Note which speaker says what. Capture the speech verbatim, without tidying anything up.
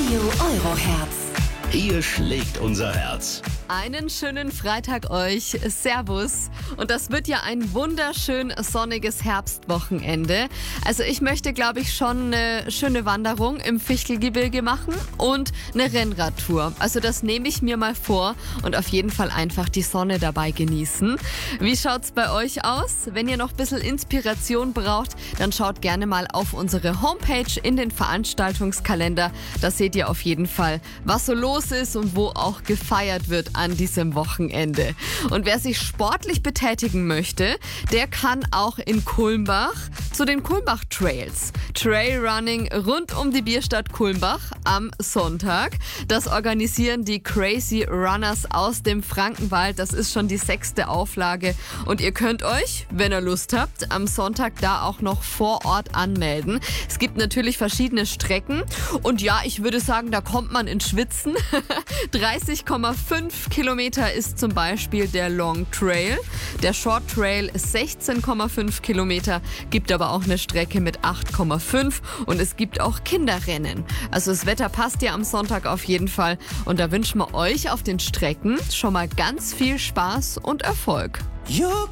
Speaker 1: Radio Euroherz.
Speaker 2: Hier schlägt unser Herz.
Speaker 3: Einen schönen Freitag euch. Servus. Und das wird ja ein wunderschön sonniges Herbstwochenende. Also ich möchte, glaube ich, schon eine schöne Wanderung im Fichtelgebirge machen und eine Rennradtour. Also das nehme ich mir mal vor und auf jeden Fall einfach die Sonne dabei genießen. Wie schaut's bei euch aus? Wenn ihr noch ein bisschen Inspiration braucht, dann schaut gerne mal auf unsere Homepage in den Veranstaltungskalender. Da seht ihr auf jeden Fall, was so los ist und wo auch gefeiert wird an diesem Wochenende. Und wer sich sportlich betätigen möchte, der kann auch in Kulmbach zu den Kulmbach Trails. Trailrunning rund um die Bierstadt Kulmbach am Sonntag. Das organisieren die Crazy Runners aus dem Frankenwald. Das ist schon die sechste Auflage. Und ihr könnt euch, wenn ihr Lust habt, am Sonntag da auch noch vor Ort anmelden. Es gibt natürlich verschiedene Strecken. Und ja, ich würde sagen, da kommt man ins Schwitzen. dreißig Komma fünf Kilometer ist zum Beispiel der Long Trail. Der Short Trail ist sechzehn Komma fünf Kilometer, gibt aber auch eine Strecke mit acht Komma fünf und es gibt auch Kinderrennen. Also das Wetter passt ja am Sonntag auf jeden Fall und da wünschen wir euch auf den Strecken schon mal ganz viel Spaß und Erfolg.
Speaker 2: Ja,